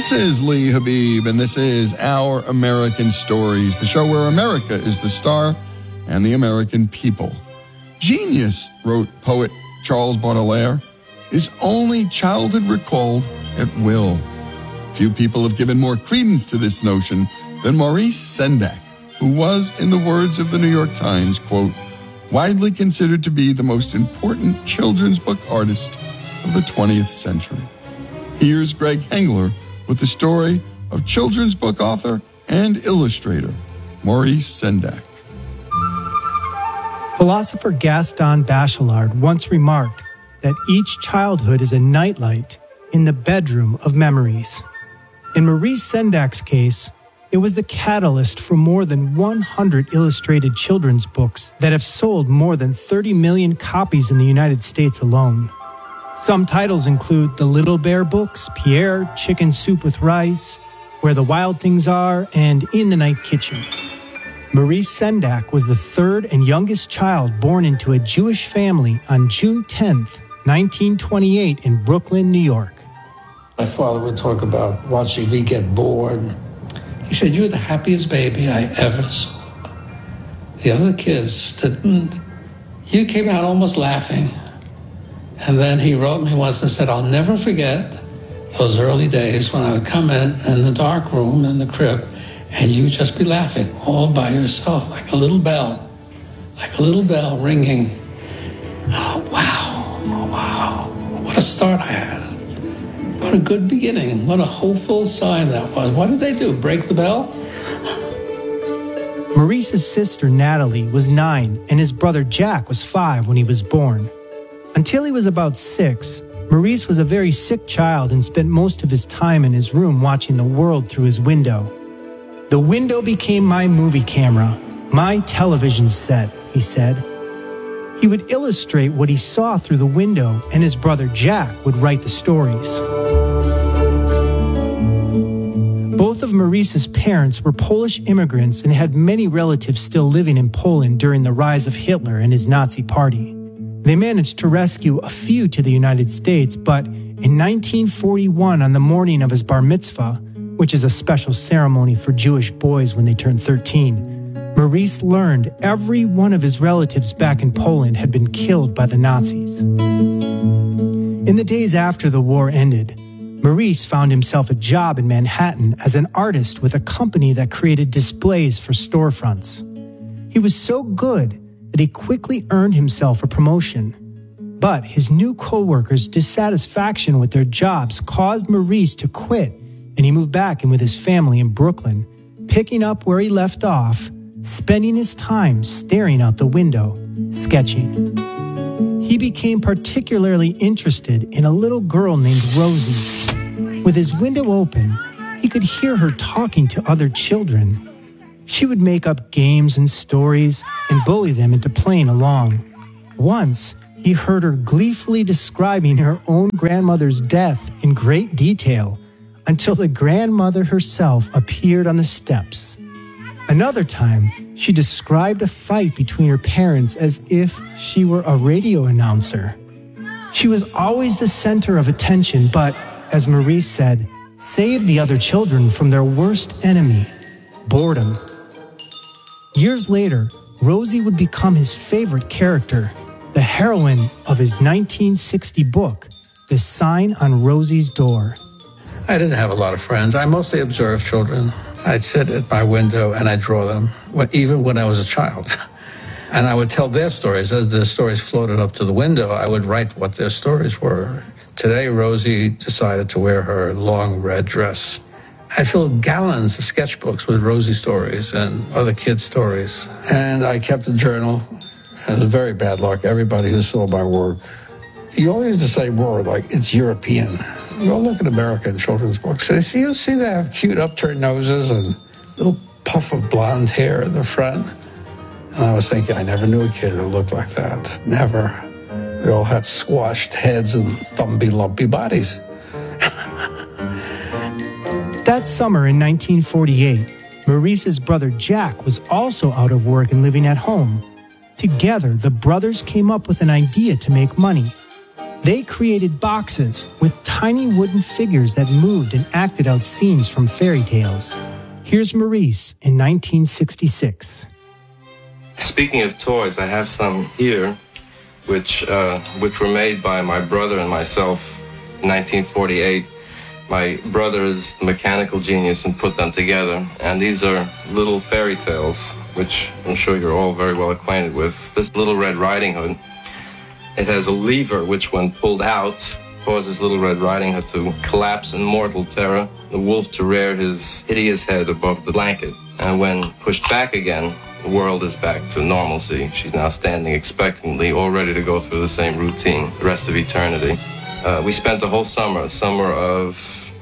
This is Lee Habib, and this is Our American Stories, the show where America is the star and the American people. Genius, wrote poet Charles Baudelaire, is only childhood recalled at will. Few people have given more credence to this notion than Maurice Sendak, who was, in the words of the New York Times, quote, widely considered to be the most important children's book artist of the 20th century. Here's Greg Hengler with the story of children's book author and illustrator Maurice Sendak. Philosopher Gaston Bachelard once remarked that each childhood is a nightlight in the bedroom of memories. In Maurice Sendak's case, it was the catalyst for more than 100 illustrated children's books that have sold more than 30 million copies in the United States alone. Some titles include The Little Bear Books, Pierre, Chicken Soup with Rice, Where the Wild Things Are, and In the Night Kitchen. Maurice Sendak was the third and youngest child born into a Jewish family on June 10th, 1928 in Brooklyn, New York. My father would talk about watching me get bored. He said, "You're the happiest baby I ever saw." The other kids didn't. You came out almost laughing. And then he wrote me once and said, "I'll never forget those early days when I would come in the dark room in the crib and you'd just be laughing all by yourself like a little bell ringing." Oh, wow, what a start I had. What a good beginning. What a hopeful sign that was. What did they do, break the bell? Maurice's sister Natalie was 9 and his brother Jack was 5 when he was born. Until he was about 6, Maurice was a very sick child and spent most of his time in his room watching the world through his window. "The window became my movie camera, my television set," he said. He would illustrate what he saw through the window, and his brother Jack would write the stories. Both of Maurice's parents were Polish immigrants and had many relatives still living in Poland during the rise of Hitler and his Nazi party. They managed to rescue a few to the United States, but in 1941, on the morning of his bar mitzvah, which is a special ceremony for Jewish boys when they turn 13, Maurice learned every one of his relatives back in Poland had been killed by the Nazis. In the days after the war ended, Maurice found himself a job in Manhattan as an artist with a company that created displays for storefronts. He was so good that he quickly earned himself a promotion. But his new co-workers' dissatisfaction with their jobs caused Maurice to quit, and he moved back in with his family in Brooklyn, picking up where he left off, spending his time staring out the window, sketching. He became particularly interested in a little girl named Rosie. With his window open, he could hear her talking to other children. She would make up games and stories and bully them into playing along. Once, he heard her gleefully describing her own grandmother's death in great detail until the grandmother herself appeared on the steps. Another time, she described a fight between her parents as if she were a radio announcer. She was always the center of attention, but, as Maurice said, saved the other children from their worst enemy, boredom. Years later, Rosie would become his favorite character, the heroine of his 1960 book, The Sign on Rosie's Door. I didn't have a lot of friends. I mostly observed children. I'd sit at my window and I'd draw them, even when I was a child. And I would tell their stories. As their stories floated up to the window, I would write what their stories were. Today, Rosie decided to wear her long red dress. I filled gallons of sketchbooks with Rosie stories and other kids' stories. And I kept a journal. And it was very bad luck. Everybody who saw my work, you always use the same word, like it's European. You all look at American children's books. You see they have cute upturned noses and little puff of blonde hair in the front. And I was thinking, I never knew a kid who looked like that. Never. They all had squashed heads and thumpy, lumpy bodies. That summer in 1948, Maurice's brother Jack was also out of work and living at home. Together, the brothers came up with an idea to make money. They created boxes with tiny wooden figures that moved and acted out scenes from fairy tales. Here's Maurice in 1966. Speaking of toys, I have some here, which were made by my brother and myself in 1948. My brother is a mechanical genius and put them together, and these are little fairy tales, which I'm sure you're all very well acquainted with. This Little Red Riding Hood, it has a lever which, when pulled out, causes Little Red Riding Hood to collapse in mortal terror, the wolf to rear his hideous head above the blanket, and when pushed back again, the world is back to normalcy. She's now standing expectantly, all ready to go through the same routine the rest of eternity. We spent the whole summer of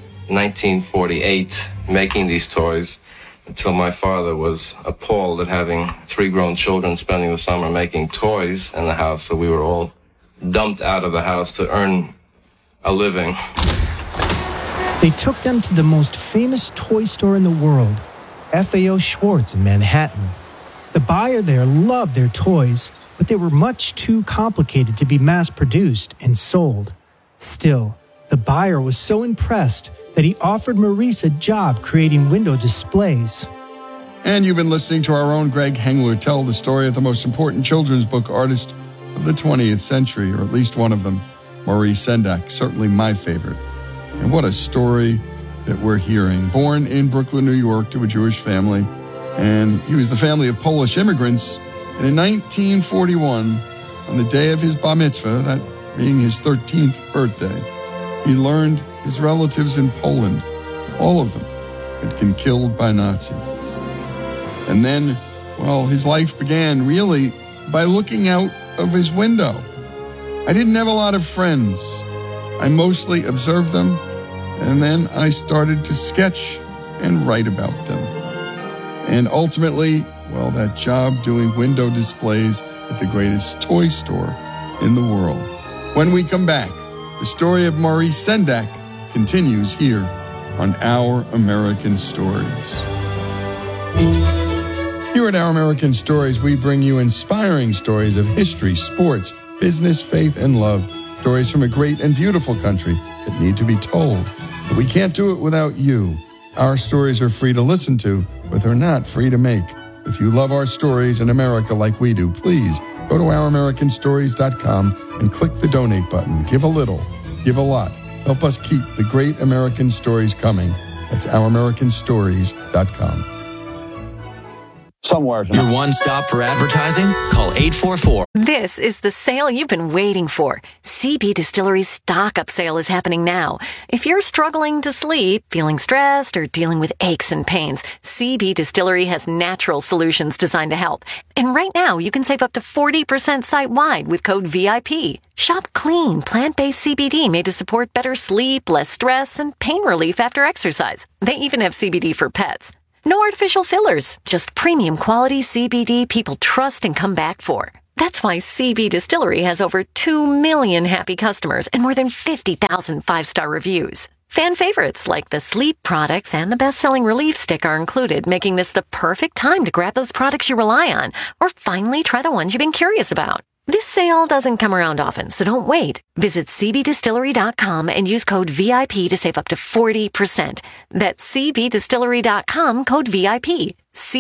1948, making these toys, until my father was appalled at having 3 grown children spending the summer making toys in the house, so we were all dumped out of the house to earn a living. They took them to the most famous toy store in the world, FAO Schwarz in Manhattan. The buyer there loved their toys, but they were much too complicated to be mass-produced and sold. Still, the buyer was so impressed that he offered Maurice a job creating window displays. And you've been listening to our own Greg Hengler tell the story of the most important children's book artist of the 20th century, or at least one of them, Maurice Sendak, certainly my favorite. And what a story that we're hearing. Born in Brooklyn, New York, to a Jewish family, and he was the family of Polish immigrants. And in 1941, on the day of his bar mitzvah, that being his 13th birthday, he learned his relatives in Poland, all of them, had been killed by Nazis. And then, well, his life began really by looking out of his window. I didn't have a lot of friends. I mostly observed them, and then I started to sketch and write about them. And ultimately, well, that job doing window displays at the greatest toy store in the world. When we come back, the story of Maurice Sendak continues here on Our American Stories. Here at Our American Stories, we bring you inspiring stories of history, sports, business, faith, and love. Stories from a great and beautiful country that need to be told. But we can't do it without you. Our stories are free to listen to, but they're not free to make. If you love our stories in America like we do, please go to ouramericanstories.com and click the donate button. Give a little, give a lot. Help us keep the great American stories coming. That's ouramericanstories.com. Somewhere. Your one stop for advertising? Call 844. This is the sale you've been waiting for. CB Distillery's stock-up sale is happening now. If you're struggling to sleep, feeling stressed, or dealing with aches and pains, CB Distillery has natural solutions designed to help. And right now, you can save up to 40% site-wide with code VIP. Shop clean, plant-based CBD made to support better sleep, less stress, and pain relief after exercise. They even have CBD for pets. No artificial fillers, just premium quality CBD people trust and come back for. That's why CB Distillery has over 2 million happy customers and more than 50,000 5-star reviews. Fan favorites like the sleep products and the best-selling relief stick are included, making this the perfect time to grab those products you rely on or finally try the ones you've been curious about. This sale doesn't come around often, so don't wait. Visit cbdistillery.com and use code VIP to save up to 40%. That's cbdistillery.com, code VIP.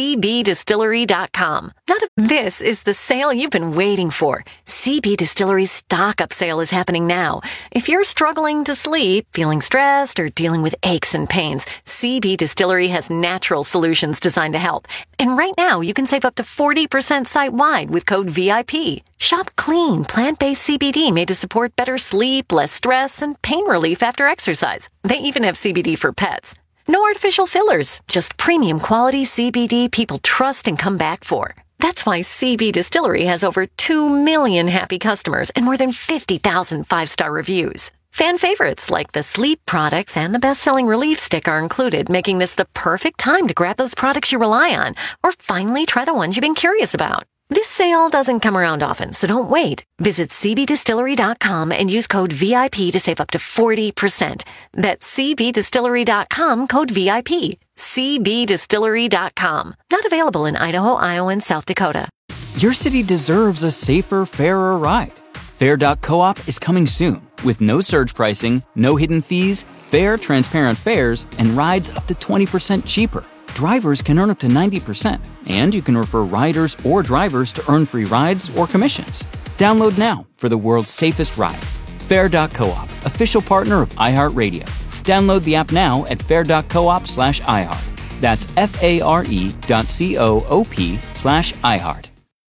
cbdistillery.com. This is the sale you've been waiting for. CB Distillery's stock-up sale is happening now. If you're struggling to sleep, feeling stressed, or dealing with aches and pains, CB Distillery has natural solutions designed to help. And right now, you can save up to 40% site-wide with code VIP. Shop clean, plant-based CBD made to support better sleep, less stress, and pain relief after exercise. They even have CBD for pets. No artificial fillers, just premium quality CBD people trust and come back for. That's why CB Distillery has over 2 million happy customers and more than 50,000 5-star reviews. Fan favorites like the sleep products and the best-selling relief stick are included, making this the perfect time to grab those products you rely on or finally try the ones you've been curious about. This sale doesn't come around often, so don't wait. Visit cbdistillery.com and use code VIP to save up to 40%. That's cbdistillery.com, code VIP. cbdistillery.com. Not available in Idaho, Iowa, and South Dakota. Your city deserves a safer, fairer ride. Fair.coop is coming soon. With no surge pricing, no hidden fees, fair, transparent fares, and rides up to 20% cheaper. Drivers can earn up to 90%, and you can refer riders or drivers to earn free rides or commissions. Download now for the world's safest ride. Fair.coop, official partner of iHeartRadio. Download the app now at fair.coop/iHeart. That's FARE.coop/iHeart.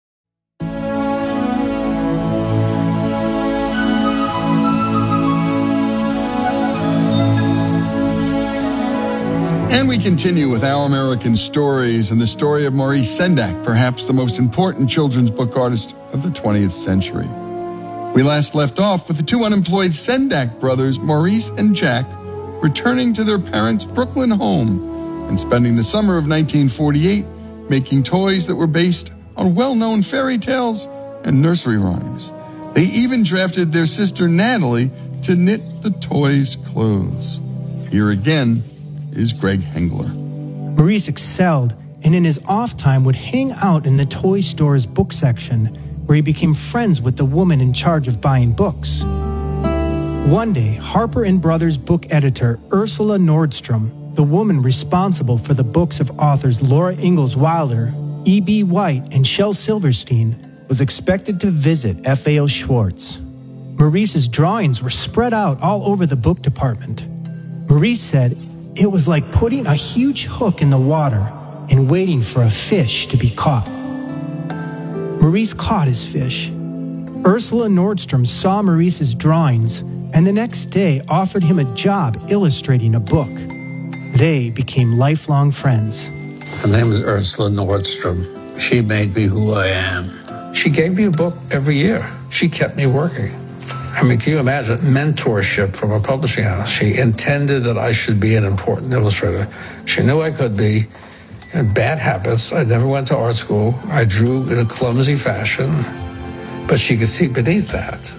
And we continue with Our American Stories and the story of Maurice Sendak, perhaps the most important children's book artist of the 20th century. We last left off with the two unemployed Sendak brothers, Maurice and Jack, returning to their parents' Brooklyn home and spending the summer of 1948 making toys that were based on well-known fairy tales and nursery rhymes. They even drafted their sister Natalie to knit the toys' clothes. Here again is Greg Hengler. Maurice excelled, and in his off time would hang out in the toy store's book section, where he became friends with the woman in charge of buying books. One day, Harper & Brothers book editor Ursula Nordstrom, the woman responsible for the books of authors Laura Ingalls Wilder, E.B. White, and Shel Silverstein, was expected to visit F.A.O. Schwartz. Maurice's drawings were spread out all over the book department. Maurice said it was like putting a huge hook in the water and waiting for a fish to be caught. Maurice caught his fish. Ursula Nordstrom saw Maurice's drawings and the next day offered him a job illustrating a book. They became lifelong friends. Her name is Ursula Nordstrom. She made me who I am. She gave me a book every year. She kept me working. I mean, can you imagine mentorship from a publishing house? She intended that I should be an important illustrator. She knew I could be. And bad habits. I never went to art school. I drew in a clumsy fashion. But she could see beneath that.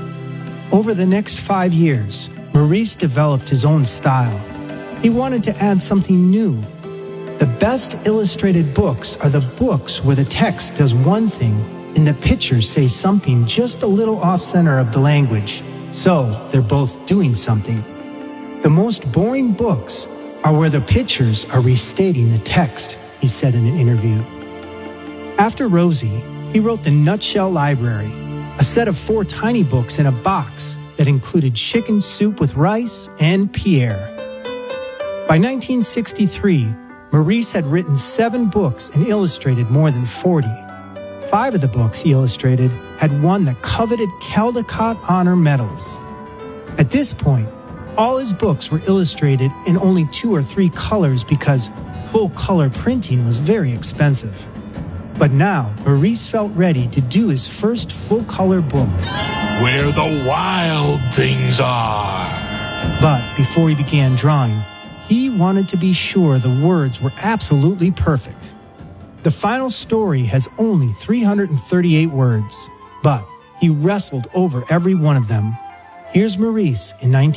Over the next 5 years, Maurice developed his own style. He wanted to add something new. The best illustrated books are the books where the text does one thing and the pictures say something just a little off-center of the language, so they're both doing something. The most boring books are where the pictures are restating the text, he said in an interview. After Rosie, he wrote The Nutshell Library, a set of 4 tiny books in a box that included Chicken Soup with Rice and Pierre. By 1963, Maurice had written 7 books and illustrated more than 40. 5 of the books he illustrated had won the coveted Caldecott Honor Medals. At this point, all his books were illustrated in only 2 or 3 colors because full-color printing was very expensive. But now, Maurice felt ready to do his first full-color book. Where the wild things are. But before he began drawing, he wanted to be sure the words were absolutely perfect. The final story has only 338 words, but he wrestled over every one of them. Here's Maurice in